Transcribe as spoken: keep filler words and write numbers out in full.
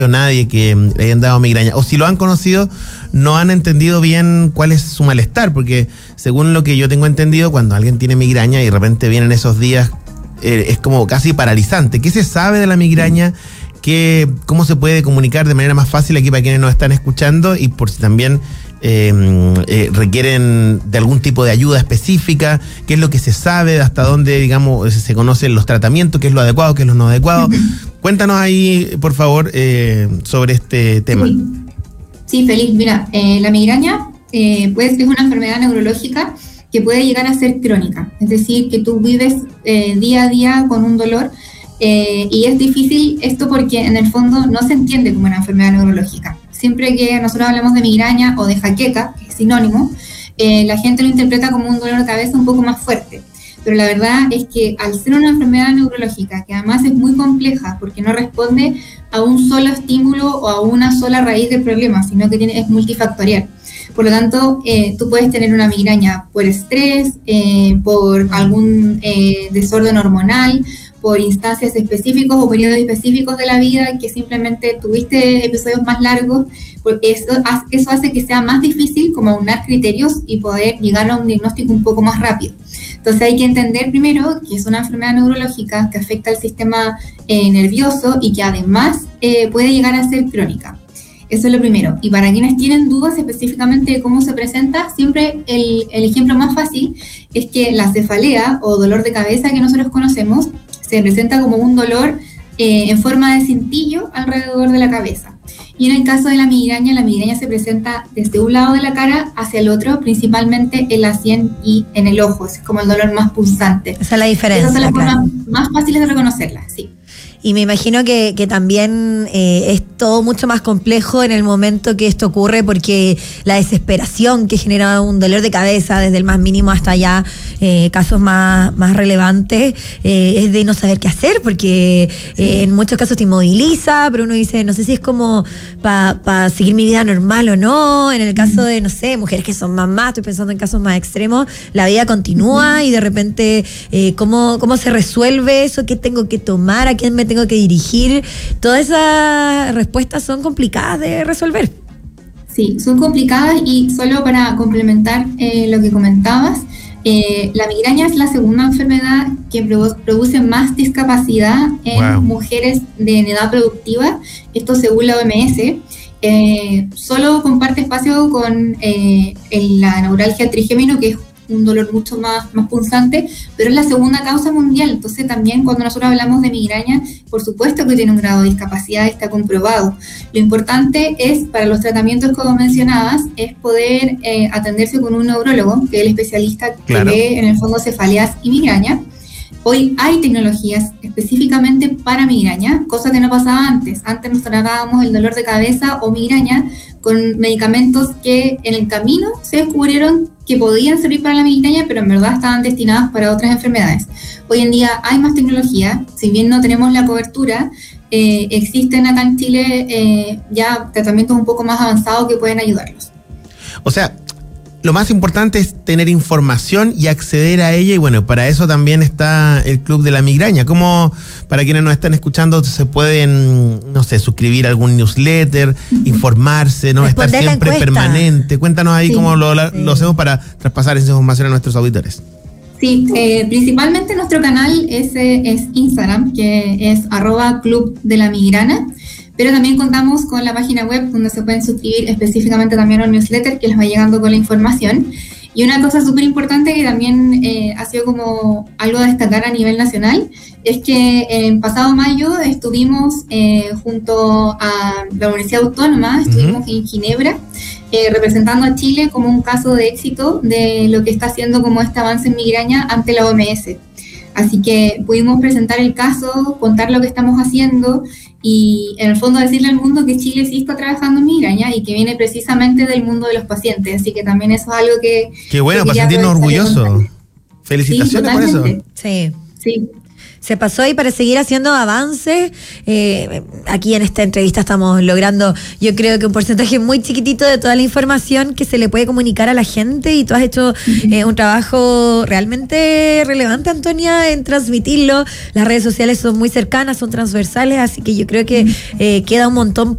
nadie que le hayan dado migraña, o si lo han conocido, no han entendido bien cuál es su malestar, porque según lo que yo tengo entendido, cuando alguien tiene migraña y de repente vienen esos días, eh, es como casi paralizante. ¿Qué se sabe de la migraña? ¿Qué, ¿Cómo se puede comunicar de manera más fácil aquí para quienes nos están escuchando? Y por si también eh, eh, requieren de algún tipo de ayuda específica, qué es lo que se sabe, hasta dónde, digamos, se conocen los tratamientos, qué es lo adecuado, qué es lo no adecuado. Cuéntanos ahí, por favor, eh, sobre este tema. Sí, sí, Feliz. Mira, eh, la migraña eh, pues, es una enfermedad neurológica que puede llegar a ser crónica. Es decir, que tú vives eh, día a día con un dolor eh, y es difícil esto porque en el fondo no se entiende como una enfermedad neurológica. Siempre que nosotros hablamos de migraña o de jaqueca, que es sinónimo, eh, la gente lo interpreta como un dolor de cabeza un poco más fuerte. Pero la verdad es que al ser una enfermedad neurológica, que además es muy compleja porque no responde a un solo estímulo o a una sola raíz del problema, sino que tiene, es multifactorial. Por lo tanto, eh, tú puedes tener una migraña por estrés, eh, por algún eh, desorden hormonal, por instancias específicas o periodos específicos de la vida que simplemente tuviste episodios más largos, porque eso, eso hace que sea más difícil como aunar criterios y poder llegar a un diagnóstico un poco más rápido. Entonces hay que entender primero que es una enfermedad neurológica que afecta al sistema eh, nervioso y que además eh, puede llegar a ser crónica. Eso es lo primero. Y para quienes tienen dudas específicamente de cómo se presenta, siempre el, el ejemplo más fácil es que la cefalea o dolor de cabeza que nosotros conocemos se presenta como un dolor eh, en forma de cintillo alrededor de la cabeza. Y en el caso de la migraña, la migraña se presenta desde un lado de la cara hacia el otro, principalmente en la sien y en el ojo. Es como el dolor más punzante. Esa es la diferencia. Esas son las claro. formas más fáciles de reconocerla, sí. Y me imagino que, que también eh, es todo mucho más complejo en el momento que esto ocurre, porque la desesperación que genera un dolor de cabeza, desde el más mínimo hasta ya eh, casos más, más relevantes, eh, es de no saber qué hacer, porque eh, en muchos casos te inmoviliza, pero uno dice, no sé si es como para pa seguir mi vida normal o no. En el caso de, no sé, mujeres que son mamás, estoy pensando en casos más extremos, la vida continúa y de repente, eh, ¿cómo, cómo se resuelve eso? ¿Qué tengo que tomar? ¿A quién me tengo que dirigir? Todas esas respuestas son complicadas de resolver. Sí, son complicadas, y solo para complementar eh, lo que comentabas, eh, la migraña es la segunda enfermedad que produ- produce más discapacidad en wow. mujeres de en edad productiva, esto según la O M S. Eh, solo comparte espacio con eh, el, la neuralgia trigémino, que es un dolor mucho más, más punzante, pero es la segunda causa mundial. Entonces también cuando nosotros hablamos de migraña, por supuesto que tiene un grado de discapacidad, está comprobado. Lo importante es, para los tratamientos como mencionabas, es poder eh, atenderse con un neurólogo, que es el especialista que claro. ve en el fondo cefaleas y migraña. Hoy hay tecnologías específicamente para migraña, cosa que no pasaba antes. Antes nos tratábamos el dolor de cabeza o migraña con medicamentos que en el camino se descubrieron que podían servir para la migraña, pero en verdad estaban destinados para otras enfermedades. Hoy en día hay más tecnología, si bien no tenemos la cobertura, eh, existen acá en Chile eh, ya tratamientos un poco más avanzados que pueden ayudarlos. O sea, lo más importante es tener información y acceder a ella, y bueno, para eso también está el Club de la Migraña. ¿Cómo, para quienes nos están escuchando, se pueden, no sé, suscribir a algún newsletter, uh-huh. informarse, no estar siempre permanente? Cuéntanos ahí sí, cómo lo, sí. lo hacemos para traspasar esa información a nuestros auditores. Sí, eh, principalmente nuestro canal es, es Instagram, que es arroba Club de la Migrana. Pero también contamos con la página web donde se pueden suscribir específicamente también a un newsletter que les va llegando con la información. Y una cosa súper importante que también eh, ha sido como algo a destacar a nivel nacional es que en pasado mayo estuvimos eh, junto a la Universidad Autónoma, estuvimos uh-huh. en Ginebra, eh, representando a Chile como un caso de éxito de lo que está haciendo como este avance en migraña ante la O M S. Así que pudimos presentar el caso, contar lo que estamos haciendo y en el fondo decirle al mundo que Chile sí está trabajando en migraña y que viene precisamente del mundo de los pacientes. Así que también eso es algo que... Qué bueno, para sentirnos orgullosos. Felicitaciones sí, por eso. Sí. Sí. se pasó y para seguir haciendo avances, eh, aquí en esta entrevista estamos logrando, yo creo que un porcentaje muy chiquitito de toda la información que se le puede comunicar a la gente, y tú has hecho eh, un trabajo realmente relevante, Antonia, en transmitirlo. Las redes sociales son muy cercanas, son transversales, así que yo creo que eh, queda un montón